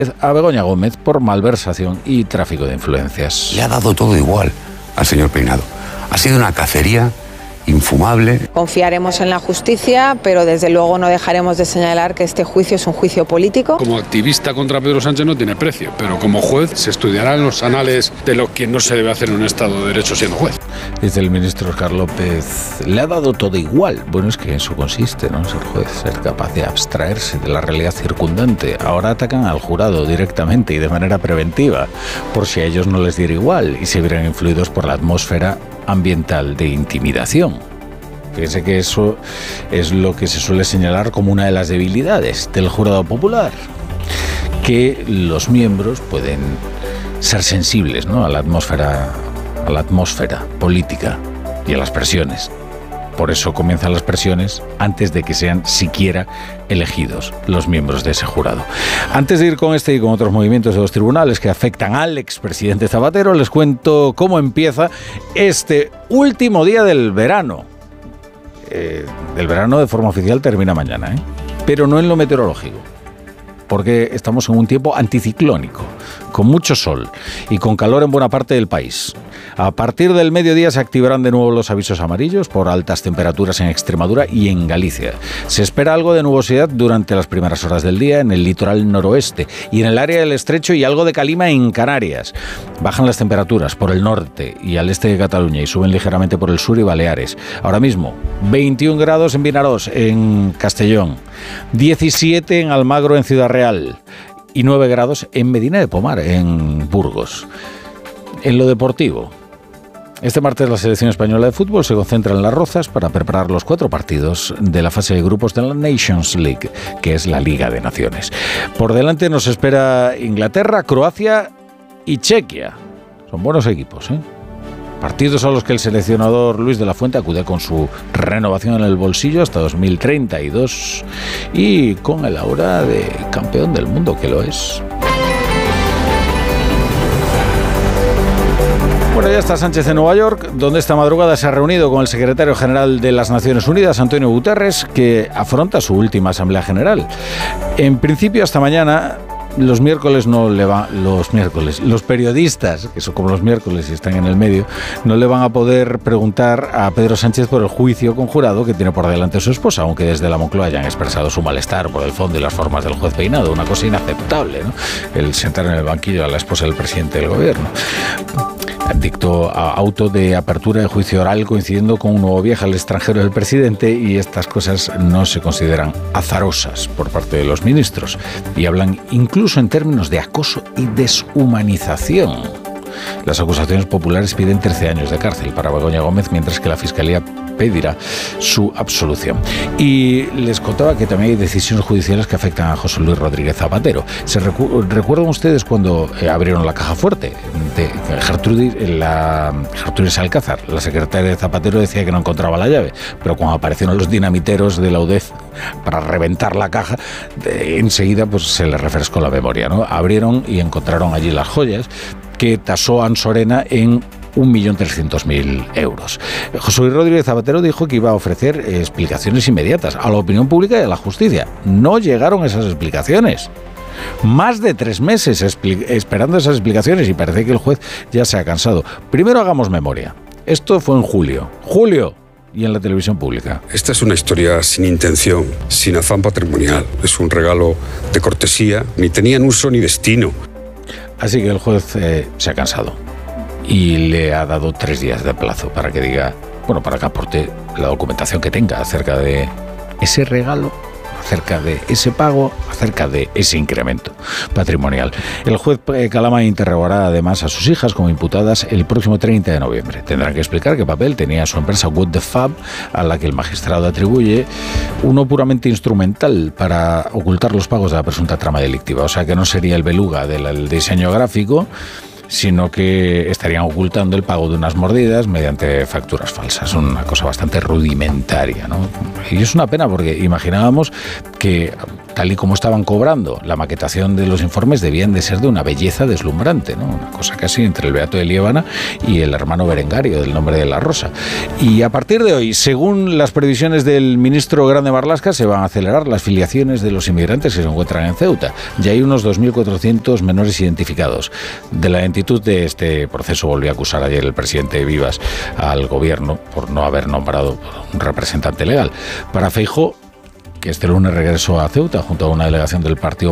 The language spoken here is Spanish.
a Begoña Gómez por malversación y tráfico de influencias. Le ha dado todo igual al señor Peinado. Ha sido una cacería infumable. Confiaremos en la justicia, pero desde luego no dejaremos de señalar que este juicio es un juicio político. Como activista contra Pedro Sánchez no tiene precio, pero como juez se estudiarán los anales de lo que no se debe hacer en un Estado de Derecho siendo juez. Dice el ministro Óscar López, le ha dado todo igual. Bueno, es que en eso consiste, ¿no? Ser juez, ser capaz de abstraerse de la realidad circundante. Ahora atacan al jurado directamente y de manera preventiva, por si a ellos no les diera igual y se vieran influidos por la atmósfera ambiental de intimidación. Fíjense que eso es lo que se suele señalar como una de las debilidades del jurado popular, que los miembros pueden ser sensibles, ¿no?, a la atmósfera política y a las presiones. Por eso comienzan las presiones antes de que sean siquiera elegidos los miembros de ese jurado. Antes de ir con este y con otros movimientos de los tribunales que afectan al expresidente Zapatero, les cuento cómo empieza este último día del verano. El verano de forma oficial termina mañana, pero no en lo meteorológico, porque estamos en un tiempo anticiclónico, con mucho sol y con calor en buena parte del país. A partir del mediodía se activarán de nuevo los avisos amarillos por altas temperaturas en Extremadura y en Galicia. Se espera algo de nubosidad durante las primeras horas del día en el litoral noroeste y en el área del Estrecho y algo de calima en Canarias. Bajan las temperaturas por el norte y al este de Cataluña y suben ligeramente por el sur y Baleares. Ahora mismo, 21 grados en Vinarós, en Castellón, 17 en Almagro, en Ciudad Real, y 9 grados en Medina de Pomar, en Burgos. En lo deportivo, este martes la selección española de fútbol se concentra en Las Rozas para preparar los 4 partidos de la fase de grupos de la Nations League, que es la Liga de Naciones. Por delante nos espera Inglaterra, Croacia y Chequia. Son buenos equipos, Partidos a los que el seleccionador Luis de la Fuente acude con su renovación en el bolsillo hasta 2032 y con el aura de campeón del mundo, que lo es. Bueno, ya está Sánchez en Nueva York, donde esta madrugada se ha reunido con el secretario general de las Naciones Unidas, Antonio Guterres, que afronta su última Asamblea General. En principio, hasta mañana, los periodistas, que son como los miércoles y están en el medio, no le van a poder preguntar a Pedro Sánchez por el juicio conjurado que tiene por delante su esposa, aunque desde la Moncloa hayan expresado su malestar por el fondo y las formas del juez Peinado, una cosa inaceptable, ¿no?, el sentar en el banquillo a la esposa del presidente del gobierno. Dictó auto de apertura de juicio oral coincidiendo con un nuevo viaje al extranjero del presidente, y estas cosas no se consideran azarosas por parte de los ministros y hablan incluso en términos de acoso y deshumanización. Las acusaciones populares piden 13 años de cárcel para Begoña Gómez, mientras que la Fiscalía pedirá su absolución. Y les contaba que también hay decisiones judiciales que afectan a José Luis Rodríguez Zapatero. ¿Recuerdan ustedes cuando abrieron la caja fuerte de Gertrudis Alcázar? La secretaria de Zapatero decía que no encontraba la llave, pero cuando aparecieron los dinamiteros de la UDEF para reventar la caja, enseguida pues se les refrescó la memoria, ¿no? Abrieron y encontraron allí las joyas que tasó Ansorena en 1.300.000 euros. José Luis Rodríguez Zapatero dijo que iba a ofrecer explicaciones inmediatas a la opinión pública y a la justicia. No llegaron esas explicaciones. Más de 3 meses esperando esas explicaciones, y parece que el juez ya se ha cansado. Primero hagamos memoria. Esto fue en julio. Y en la televisión pública. Esta es una historia sin intención, sin afán patrimonial. Es un regalo de cortesía. Ni tenían uso ni destino. Así que el juez se ha cansado y le ha dado 3 días de plazo para que diga, para que aporte la documentación que tenga acerca de ese regalo, acerca de ese pago, acerca de ese incremento patrimonial. El juez Calama interrogará además a sus hijas como imputadas el próximo 30 de noviembre. Tendrán que explicar qué papel tenía su empresa What the Fab, a la que el magistrado atribuye uno puramente instrumental para ocultar los pagos de la presunta trama delictiva. O sea que no sería el beluga del diseño gráfico, sino que estarían ocultando el pago de unas mordidas mediante facturas falsas. Una cosa bastante rudimentaria, ¿no? Y es una pena porque imaginábamos que tal y como estaban cobrando la maquetación de los informes, debían de ser de una belleza deslumbrante, ¿no? Una cosa casi entre el Beato de Liébana y el hermano Berengario del Nombre de la Rosa. Y a partir de hoy, según las previsiones del ministro Grande Marlaska, se van a acelerar las filiaciones de los inmigrantes que se encuentran en Ceuta. Ya hay unos 2.400 menores identificados. De la lentitud de este proceso volvió a acusar ayer el presidente Vivas al gobierno por no haber nombrado un representante legal. Para Feijóo, que este lunes regresó a Ceuta junto a una delegación del Partido